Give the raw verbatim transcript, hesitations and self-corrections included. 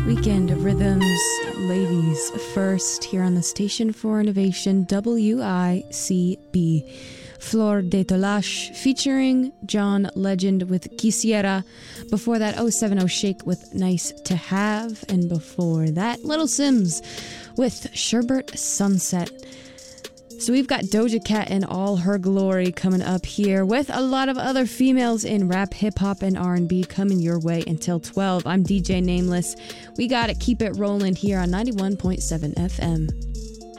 Weekend of Rhythms, ladies first, here on the Station for Innovation, W I C B. Flor de Tolash featuring John Legend with Quisiera. Before that, oh seven oh Shake with Nice to Have. And before that, Little Sims with Sherbert Sunset. So we've got Doja Cat in all her glory coming up here with a lot of other females in rap, hip-hop, and R and B coming your way until twelve. I'm D J Nameless. We got to keep it rolling here on ninety-one point seven F M.